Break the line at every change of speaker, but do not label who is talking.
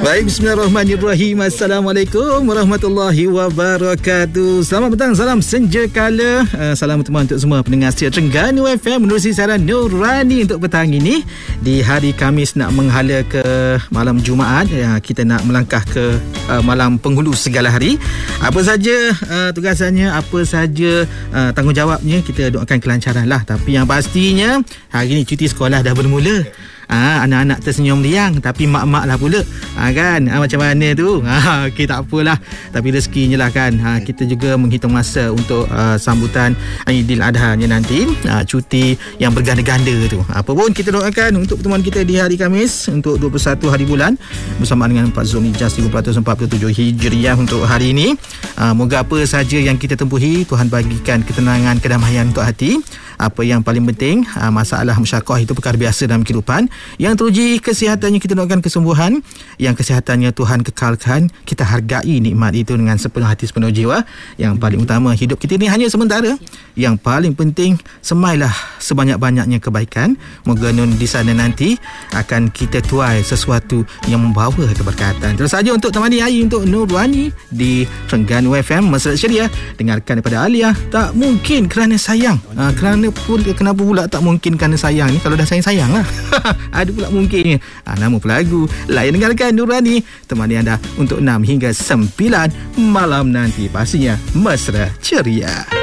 Baik, bismillahirrahmanirrahim. Assalamualaikum warahmatullahi wabarakatuh. Selamat petang, salam senja kala. Salam teman untuk semua pendengar setia Terengganu FM menerusi siaran Nurani untuk petang ini. Di hari Khamis nak menghala ke malam Jumaat, kita nak melangkah ke malam penghulu segala hari. Apa saja tugasannya, apa saja tanggungjawabnya, kita doakan kelancaran lah. Tapi yang pastinya hari ni cuti sekolah dah bermula. Anak-anak tersenyum riang, tapi mak-mak lah pula kan, macam mana tu. Okey, tak apalah, tapi rezekinya lah kan. Kita juga menghitung masa untuk sambutan Aidil Adha-nya nanti, cuti yang berganda-ganda tu. Apa pun kita doakan untuk pertemuan kita di hari Khamis untuk 21 hari bulan bersamaan dengan 4 Zulhijjah 1447 Hijriah untuk hari ini. Moga apa saja yang kita tempuhi, Tuhan bagikan ketenangan, kedamaian untuk hati. Apa yang paling penting, masalah musyakkah itu perkara biasa dalam kehidupan. Yang teruji kesihatannya, kita doakan kesembuhan. Yang kesihatannya Tuhan kekalkan. Kita hargai nikmat itu dengan sepenuh hati, sepenuh jiwa. Yang paling utama, hidup kita ini hanya sementara. Yang paling penting, semailah sebanyak-banyaknya kebaikan. Moga nun di sana nanti akan kita tuai sesuatu yang membawa keberkatan. Terus saja untuk temani hari untuk Nurani di Terengganu FM Mesra Syariah. Dengarkan daripada Alia, tak mungkin kerana sayang. Kenapa pula tak mungkin kerana sayang ni? Kalau dah sayang-sayang lah. Ada pula mungkin. Nama pelagu. Layan dengarkan Nurani temani anda untuk 6 hingga 9 malam nanti. Pastinya mesra ceria.